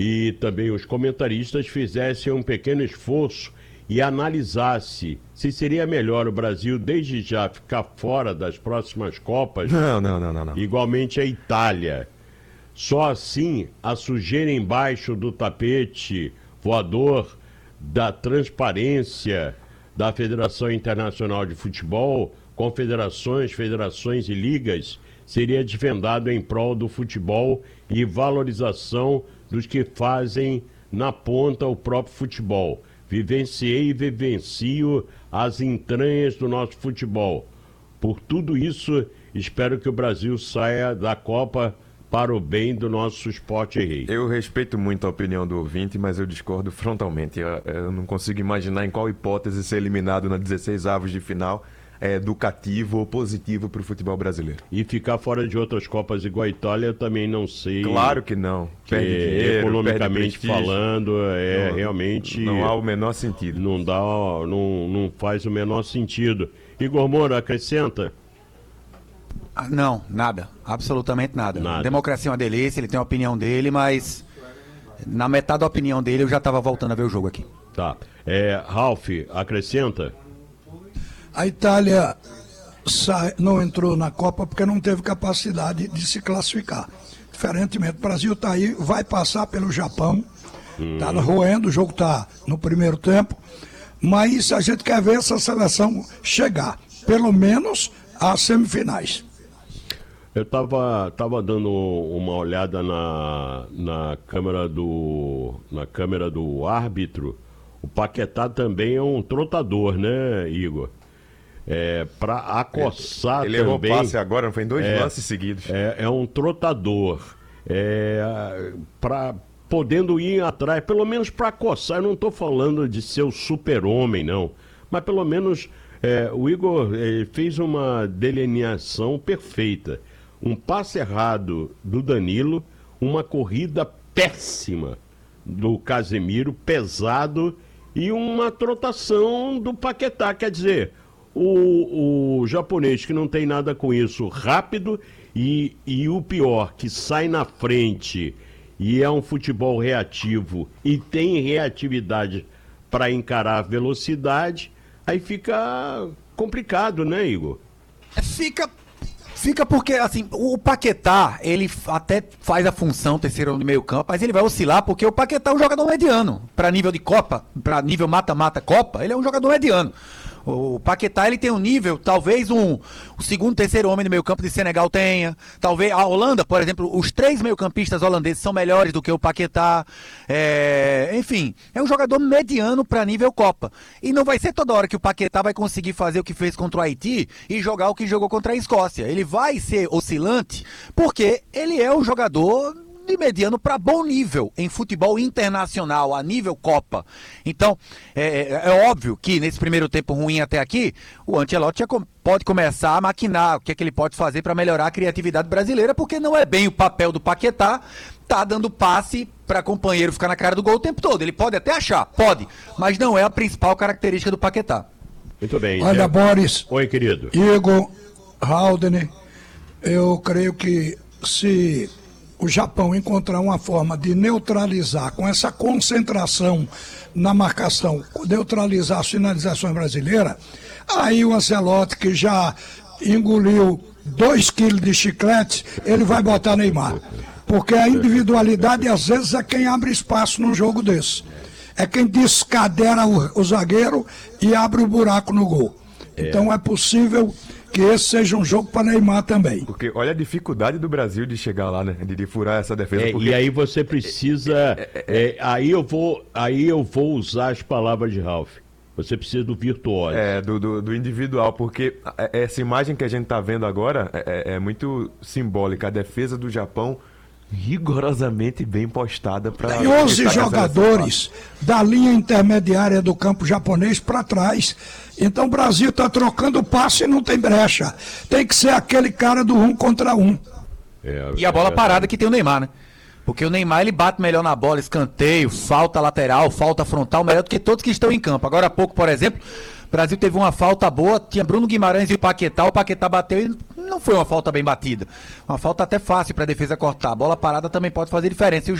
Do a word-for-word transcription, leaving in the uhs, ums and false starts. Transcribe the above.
e também os comentaristas fizessem um pequeno esforço e analisasse se seria melhor o Brasil desde já ficar fora das próximas Copas. Não, não, não, não, não. Igualmente a Itália. Só assim a sujeira embaixo do tapete voador da transparência da Federação Internacional de Futebol, confederações, federações e ligas, seria desvendado em prol do futebol e valorização dos que fazem na ponta o próprio futebol. Vivenciei e vivencio as entranhas do nosso futebol. Por tudo isso, espero que o Brasil saia da Copa para o bem do nosso esporte rei. Eu respeito muito a opinião do ouvinte, mas eu discordo frontalmente. Eu, eu não consigo imaginar em qual hipótese ser eliminado na dezesseis avos de final é educativo ou positivo para o futebol brasileiro. E ficar fora de outras Copas igual a Itália, eu também não sei. Claro que não. Que perde dinheiro, economicamente perde falando, é não, realmente... Não há o menor sentido. Não dá, não, não faz o menor sentido. Igor Moura, acrescenta? Ah, não, nada. Absolutamente nada. Nada. Democracia é uma delícia, ele tem a opinião dele, mas na metade da opinião dele eu já estava voltando a ver o jogo aqui. Tá. É, Ralf, acrescenta? A Itália sai, não entrou na Copa porque não teve capacidade de se classificar. Diferentemente, o Brasil está aí, vai passar pelo Japão, está hum. roendo, o jogo está no primeiro tempo, mas a gente quer ver essa seleção chegar, pelo menos às semifinais. Eu estava tava dando uma olhada na, na, câmera do, na câmera do árbitro. O Paquetá também é um trotador, né, Igor? É, para acossar ele, ele também... Ele errou passe agora, não foi em dois é, lances seguidos. É, é um trotador. É, pra, podendo ir atrás, pelo menos para acossar. Eu não estou falando de ser o super-homem, não. Mas pelo menos é, o Igor é, fez uma delineação perfeita. Um passe errado do Danilo, uma corrida péssima do Casemiro, pesado, e uma trotação do Paquetá. Quer dizer, o, o japonês, que não tem nada com isso, rápido, e, e o pior, que sai na frente e é um futebol reativo e tem reatividade para encarar a velocidade, aí fica complicado, né, Igor? Fica... Fica porque, assim, o Paquetá, ele até faz a função terceiro de meio campo, mas ele vai oscilar porque o Paquetá é um jogador mediano. Para nível de Copa, para nível mata-mata Copa, ele é um jogador mediano. O Paquetá, ele tem um nível, talvez um, o segundo, terceiro homem do meio campo de Senegal tenha. Talvez a Holanda, por exemplo, os três meio-campistas holandeses são melhores do que o Paquetá. É, enfim, é um jogador mediano para nível Copa. E não vai ser toda hora que o Paquetá vai conseguir fazer o que fez contra o Haiti e jogar o que jogou contra a Escócia. Ele vai ser oscilante porque ele é um jogador de mediano para bom nível em futebol internacional, a nível Copa. Então, é, é óbvio que nesse primeiro tempo ruim até aqui, o Ancelotti já com, pode começar a maquinar o que é que ele pode fazer para melhorar a criatividade brasileira, porque não é bem o papel do Paquetá tá dando passe para companheiro ficar na cara do gol o tempo todo. Ele pode até achar, pode, mas não é a principal característica do Paquetá. Muito bem. Olha, é... Boris. Oi, querido. Igor, Haldane, eu creio que se o Japão encontrar uma forma de neutralizar, com essa concentração na marcação, neutralizar as finalizações brasileiras, aí o Ancelotti, que já engoliu dois quilos de chiclete, ele vai botar Neymar. Porque a individualidade, às vezes, é quem abre espaço num jogo desse. É quem descadera o, o zagueiro e abre o buraco no gol. É. Então é possível que esse seja um jogo para Neymar também. Porque olha a dificuldade do Brasil de chegar lá, né? De, de furar essa defesa. É, porque... E aí você precisa... É, é, é... aí, eu vou, aí eu vou usar as palavras de Ralf. Você precisa do virtuoso. É, do, do, do individual, porque essa imagem que a gente está vendo agora é, é muito simbólica. A defesa do Japão rigorosamente bem postada para... Tem onze jogadores da linha intermediária do campo japonês para trás. Então o Brasil está trocando passe e não tem brecha. Tem que ser aquele cara do um contra um. É, e a bola é parada que tem o Neymar, né? Porque o Neymar, ele bate melhor na bola, escanteio, falta lateral, falta frontal, melhor do que todos que estão em campo. Agora há pouco, por exemplo, o Brasil teve uma falta boa, tinha Bruno Guimarães e o Paquetá, o Paquetá bateu e não foi uma falta bem batida. Uma falta até fácil para a defesa cortar. A bola parada também pode fazer diferença. E o